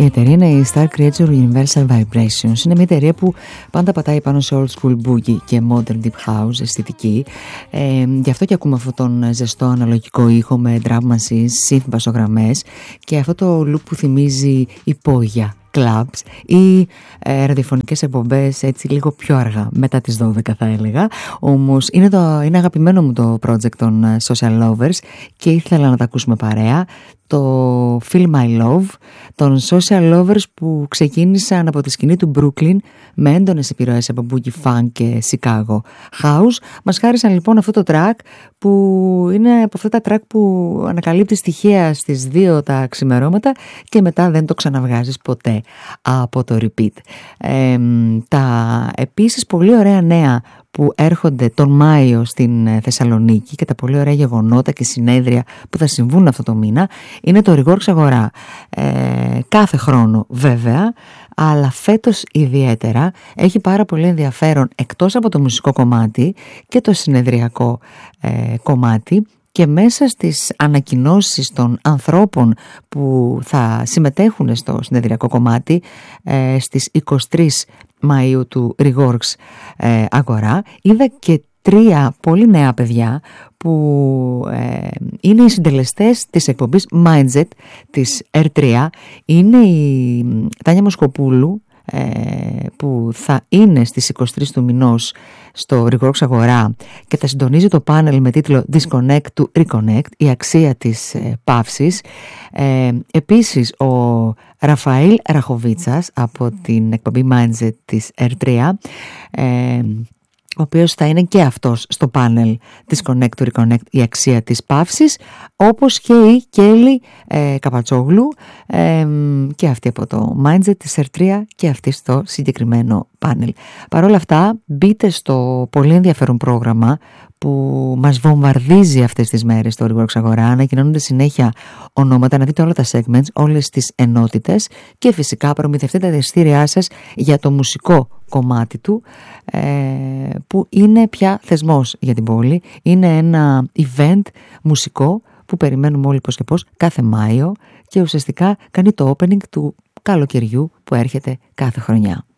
Η εταιρεία είναι η Star Creature Universal Vibrations. Είναι μια εταιρεία που πάντα πατάει πάνω σε old school boogie και modern deep house αισθητική. Γι' αυτό και ακούμε αυτόν τον ζεστό αναλογικό ήχο με drum machines, synth μπασογραμμές και αυτό το loop που θυμίζει υπόγεια clubs ή ραδιοφωνικές εκπομπές έτσι λίγο πιο αργά, μετά τις 12 θα έλεγα. Όμως είναι αγαπημένο μου το project των Social Lovers και ήθελα να τα ακούσουμε παρέα. Το Feel My Love των Social Lovers που ξεκίνησαν από τη σκηνή του Brooklyn με έντονες επιρροές από Boogie Funk και Chicago House. Μας χάρισαν λοιπόν αυτό το track που είναι από αυτά τα track που ανακαλύπτεις τυχαία στις 2 τα ξημερώματα και μετά δεν το ξαναβγάζεις ποτέ από το repeat. Τα επίσης πολύ ωραία νέα που έρχονται τον Μάιο στην Θεσσαλονίκη και τα πολύ ωραία γεγονότα και συνέδρια που θα συμβούν αυτό το μήνα είναι το Reworks Αγορά. Κάθε χρόνο βέβαια, αλλά φέτος ιδιαίτερα έχει πάρα πολύ ενδιαφέρον εκτός από το μουσικό κομμάτι και το συνεδριακό κομμάτι. Και μέσα στις ανακοινώσεις των ανθρώπων που θα συμμετέχουν στο συνεδριακό κομμάτι στις 23 Μαΐου του Reworks Αγορά είδα και 3 πολύ νέα παιδιά που είναι οι συντελεστές της εκπομπής Mindset της R3. Είναι η Τάνια Μοσκοπούλου που θα είναι στις 23 του μηνός στο Reworks Αγορά και θα συντονίζει το πάνελ με τίτλο Disconnect to Reconnect, η αξία της παύσης. Επίσης ο Ραφαήλ Ραχοβίτσας από την εκπομπή Mindset της R3, ο οποίος θα είναι και αυτός στο πάνελ Disconnect to Reconnect, η αξία της παύσης, όπως και η Κέλλη Καπατσόγλου και αυτή από το Mindset της R3 και αυτή στο συγκεκριμένο πάνελ. Παρ' όλα αυτά μπείτε στο πολύ ενδιαφέρον πρόγραμμα που μας βομβαρδίζει αυτές τις μέρες στο Reworks Αγορά. Ανακοινώνονται συνέχεια ονόματα, να δείτε όλα τα segments, όλες τις ενότητες και φυσικά προμηθευτείτε τα εισιτήριά σας για το μουσικό κομμάτι του που είναι πια θεσμός για την πόλη. Είναι ένα event μουσικό που περιμένουμε όλοι πώς και πώς κάθε Μάιο και ουσιαστικά κάνει το opening του καλοκαιριού που έρχεται κάθε χρονιά.